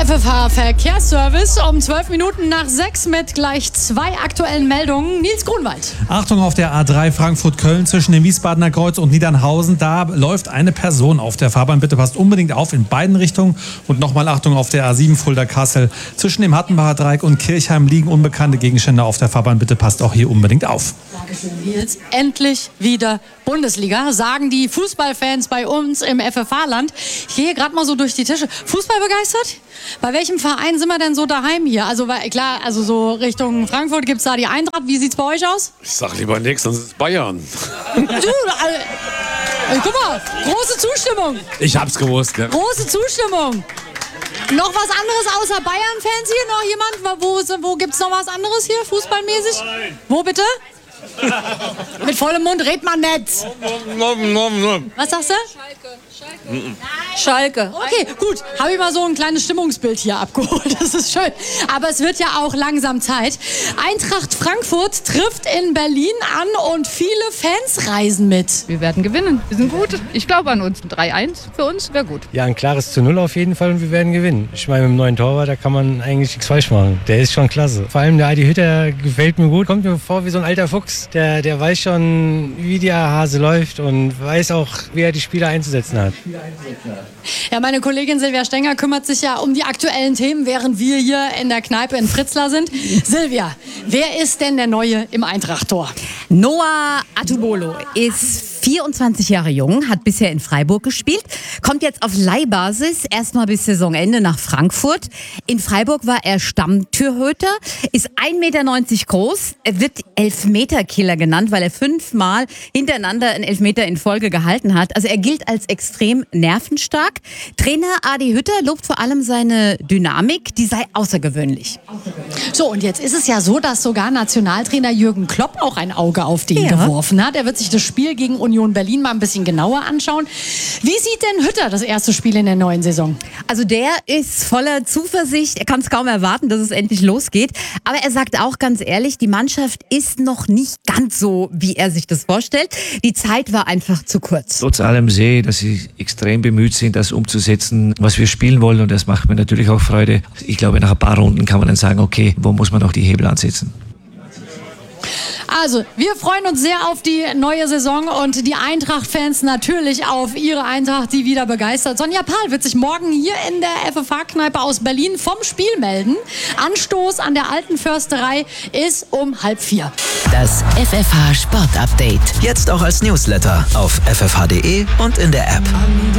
FFH Verkehrsservice um 12 Minuten nach 6 mit gleich 2 aktuellen Meldungen. Nils Grunwald. Achtung auf der A3 Frankfurt-Köln zwischen dem Wiesbadener Kreuz und Niedernhausen. Da läuft eine Person auf der Fahrbahn. Bitte passt unbedingt auf in beiden Richtungen. Und nochmal Achtung auf der A7 Fulda-Kassel. Zwischen dem Hattenbacher Dreieck und Kirchheim liegen unbekannte Gegenstände auf der Fahrbahn. Bitte passt auch hier unbedingt auf. Dankeschön, Nils. Endlich wieder Bundesliga, sagen die Fußballfans bei uns im FFH-Land. Ich gehe gerade mal so durch die Tische. Fußball begeistert? Bei welchem Verein sind wir denn so daheim hier? Also klar, also so Richtung Frankfurt gibt es da die Eintracht. Wie sieht's bei euch aus? Ich sag lieber nichts, sonst ist es Bayern. Guck mal, große Zustimmung. Ich hab's gewusst, ja. Große Zustimmung. Noch was anderes außer Bayern-Fans hier? Noch jemand? Wo gibt's noch was anderes hier, fußballmäßig? Wo bitte? Mit vollem Mund redet man nicht. Was sagst du? Schalke. Okay, gut. Habe ich mal so ein kleines Stimmungsbild hier abgeholt. Das ist schön. Aber es wird ja auch langsam Zeit. Eintracht Frankfurt trifft in Berlin an und viele Fans reisen mit. Wir werden gewinnen. Wir sind gut. Ich glaube an uns. 3-1 für uns wäre gut. Ja, ein klares zu 0 auf jeden Fall und wir werden gewinnen. Ich meine, mit dem neuen Torwart, da kann man eigentlich nichts falsch machen. Der ist schon klasse. Vor allem der Adi Hütter gefällt mir gut. Kommt mir vor wie so ein alter Fuchs. Der weiß schon, wie der Hase läuft und weiß auch, wie er die Spieler einzusetzen hat. Ja, meine Kollegin Silvia Stenger kümmert sich ja um die aktuellen Themen, während wir hier in der Kneipe in Fritzlar sind. Silvia, wer ist denn der Neue im Eintracht-Tor? Noah Atubolo ist 24 Jahre jung, hat bisher in Freiburg gespielt, kommt jetzt auf Leihbasis erstmal bis Saisonende nach Frankfurt. In Freiburg war er Stammtorhüter, ist 1,90 Meter groß, er wird Elfmeterkiller genannt, weil er 5-mal hintereinander einen Elfmeter in Folge gehalten hat. Also er gilt als extrem nervenstark. Trainer Adi Hütter lobt vor allem seine Dynamik, die sei außergewöhnlich. So, und jetzt ist es ja so, dass sogar Nationaltrainer Jürgen Klopp auch ein Auge auf den geworfen hat. Er wird sich das Spiel gegen Union Berlin mal ein bisschen genauer anschauen. Wie sieht denn Hütter das erste Spiel in der neuen Saison? Also der ist voller Zuversicht. Er kann es kaum erwarten, dass es endlich losgeht. Aber er sagt auch ganz ehrlich, die Mannschaft ist noch nicht ganz so, wie er sich das vorstellt. Die Zeit war einfach zu kurz. Trotz allem sehe ich, dass sie extrem bemüht sind, das umzusetzen, was wir spielen wollen. Und das macht mir natürlich auch Freude. Ich glaube, nach ein paar Runden kann man dann sagen, okay, wo muss man noch die Hebel ansetzen? Also, wir freuen uns sehr auf die neue Saison und die Eintracht-Fans natürlich auf ihre Eintracht, die wieder begeistert. Sonja Pahl wird sich morgen hier in der FFH-Kneipe aus Berlin vom Spiel melden. Anstoß an der Alten Försterei ist um 3:30. Das FFH Sport Update. Jetzt auch als Newsletter auf ffh.de und in der App.